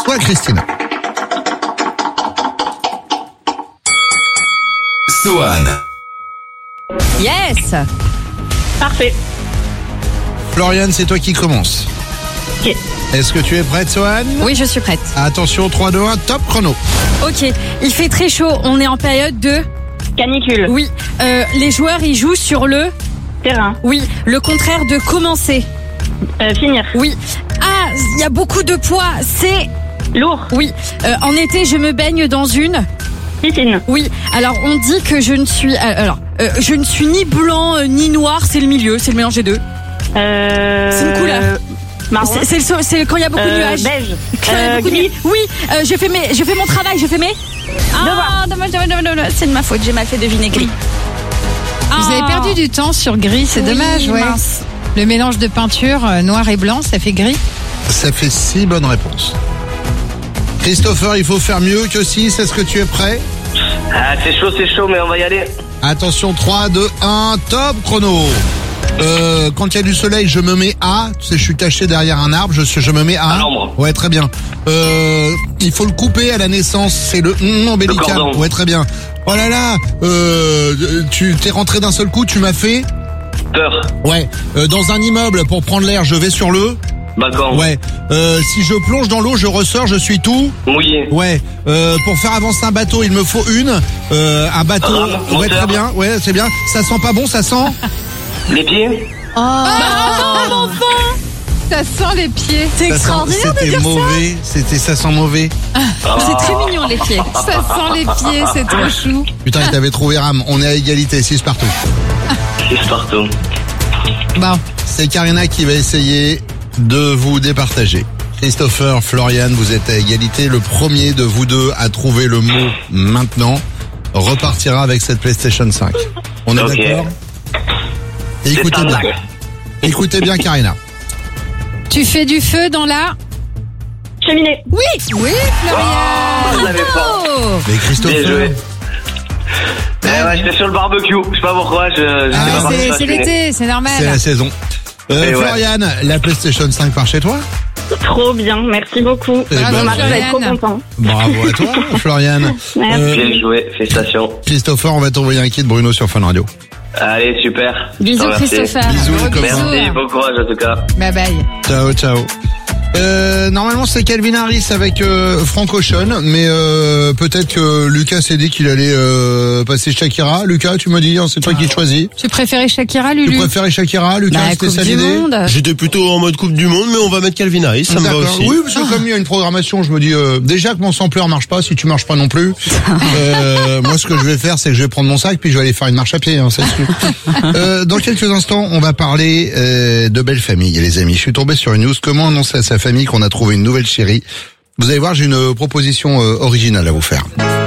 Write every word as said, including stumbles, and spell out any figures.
toi, Christina. Sohan. Yes. Parfait. Florian, c'est toi qui commence. Ok. Est-ce que tu es prête, Sohan? Oui, je suis prête. Attention, trois, deux, un, top chrono. Ok, il fait très chaud, on est en période de... Canicule. Oui, euh, les joueurs ils jouent sur le... Terrain. Oui, le contraire de commencer. Euh, finir. Oui. Ah, il y a beaucoup de poids, c'est... Lourd. Oui, euh, en été je me baigne dans une... Piscine. Oui, alors on dit que je ne suis... euh, alors, euh, je ne suis ni blanc euh, ni noir, c'est le milieu, c'est le mélange des deux. Euh... C'est une couleur. Marron. C'est, c'est, le, so- c'est quand il y a beaucoup de Euh, nuages. beige. Quand il y a Euh, beaucoup de gris. nuages. Oui, euh, je fais mes, je fais mon travail, je fais mes... Ah, dommage, dommage, dommage, dommage, c'est de ma faute, j'ai mal fait deviner gris. Vous avez perdu du temps sur gris, c'est Oui, dommage, ouais. mince. Le mélange de peinture euh, noir et blanc, ça fait gris. Ça fait six bonnes réponses. Christopher, il faut faire mieux que six. Est-ce que tu es prêt? Ah, c'est chaud, c'est chaud, mais on va y aller. Attention, trois, deux, un, top chrono. Euh, quand il y a du soleil, je me mets à, tu sais, je suis caché derrière un arbre, je, suis- je me mets à. À l'ombre. Ouais, très bien. Euh, il faut le couper à la naissance, c'est le hum ombilical. cordon. Ouais, très bien. Oh là là, euh, tu t'es rentré d'un seul coup, tu m'as fait. Peur. Ouais. Euh, dans un immeuble, pour prendre l'air, je vais sur le. Balcon. Ouais. Euh, si je plonge dans l'eau, je ressors, je suis tout. Mouillé. Ouais. Euh, pour faire avancer un bateau, il me faut une. Euh, un bateau. Rame, Ouais, moteur. très bien. Ouais, c'est bien. Ça sent pas bon, ça sent. Les pieds. Ça sent les pieds. C'est Ça sent- extraordinaire de C'était dire mauvais. C'était, ça sent mauvais. ça. C'est très mignon les pieds. Ça sent les pieds, c'est trop chou. Putain, il t'avait trouvé Ram. On est à égalité, six partout. Six partout. Bon, C'est Karina qui va essayer de vous départager. Christopher, Florian, vous êtes à égalité. Le premier de vous deux à trouver le mot maintenant repartira avec cette PlayStation cinq. On est Ok. d'accord? Et écoutez C'est bien. un Écoutez bien, Karina. tu fais du feu dans la... Cheminée. Oui, oui, Florian. Oh, je l'avais pas. Oh. Mais Bien Christopher. joué. Eh ouais, j'étais sur le barbecue. Je sais pas pourquoi. Je, j'étais Ah, pas parti c'est, sur la c'est cheminée. l'été, c'est C'est normal. la saison. Euh, Et ouais. Florian, la PlayStation cinq par chez toi? Trop bien. Merci beaucoup. Eh ben, Mon mari va être trop Floriane. content. Bravo à toi, Florian. Merci. Euh, Bien joué. Félicitations. Christopher, on va t'envoyer un kit Bruno sur Fun Radio. Allez, super. Bisous Je te remercie. Christopher. Bisous, Gros comme ça. Merci. Bon courage en tout cas. Bye bye. Ciao, ciao. Euh, normalement c'est Calvin Harris avec euh, Frank Ocean, mais euh, peut-être que Lucas s'est dit qu'il allait euh, passer Shakira. Lucas, tu me dis, hein, c'est toi qui choisis. Tu préférais Shakira, Tu Lulu? préférais Shakira, Lucas, Bah, c'était Coupe ça du l'idée? Monde. J'étais plutôt en mode Coupe du Monde, mais on va mettre Calvin Harris, ça me va D'accord. aussi. Oui, parce que comme il y a une programmation, je me dis euh, déjà que mon sampler marche pas, si tu marches pas non plus. euh, moi, ce que je vais faire, c'est que je vais prendre mon sac puis je vais aller faire une marche à pied. Hein, c'est sûr. euh, dans quelques instants, on va parler euh, de belle famille, les amis. Je suis tombé sur une news. Comment annoncer à sa famille qu'on a trouvé une nouvelle chérie? Vous allez voir, j'ai une proposition euh, originale à vous faire.